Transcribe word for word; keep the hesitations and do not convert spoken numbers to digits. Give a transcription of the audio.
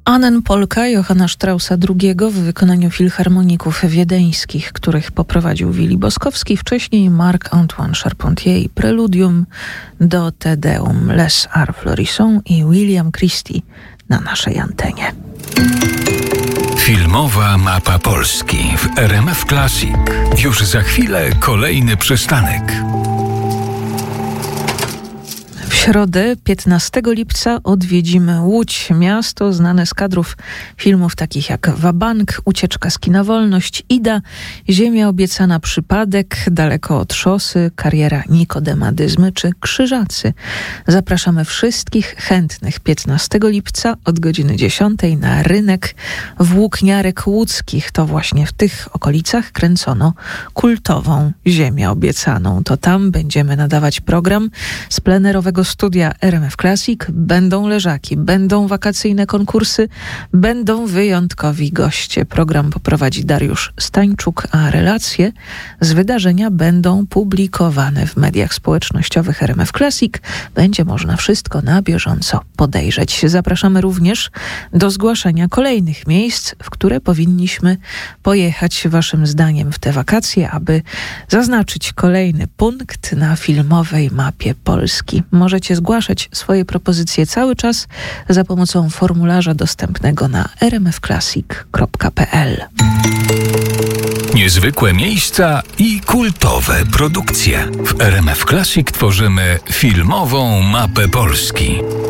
Annen Polka Johanna Straussa drugiego w wykonaniu filharmoników wiedeńskich, których poprowadził Willi Boskowski, wcześniej Marc-Antoine Charpentier i preludium do Te Deum Les Arts Florissants i William Christie na naszej antenie. Filmowa mapa Polski w R M F Classic. Już za chwilę kolejny przystanek. W środę, piętnastego lipca, odwiedzimy Łódź, miasto znane z kadrów filmów takich jak Wabank, Ucieczka z kina Wolność, Ida, Ziemia obiecana, Przypadek, Daleko od szosy, Kariera Nikodema Dyzmy czy Krzyżacy. Zapraszamy wszystkich chętnych piętnastego lipca od godziny dziesiątej na rynek Włókniarek Łódzkich. To właśnie w tych okolicach kręcono kultową Ziemię obiecaną. To tam będziemy nadawać program z plenerowego studia R M F Classic. Będą leżaki, będą wakacyjne konkursy, będą wyjątkowi goście. Program poprowadzi Dariusz Stańczuk, a relacje z wydarzenia będą publikowane w mediach społecznościowych R M F Classic. Będzie można wszystko na bieżąco podejrzeć. Zapraszamy również do zgłaszania kolejnych miejsc, w które powinniśmy pojechać waszym zdaniem w te wakacje, aby zaznaczyć kolejny punkt na filmowej mapie Polski. Możecie zgłaszać swoje propozycje cały czas za pomocą formularza dostępnego na r m f classic kropka p l. Niezwykłe miejsca i kultowe produkcje. W R M F Classic tworzymy filmową mapę Polski.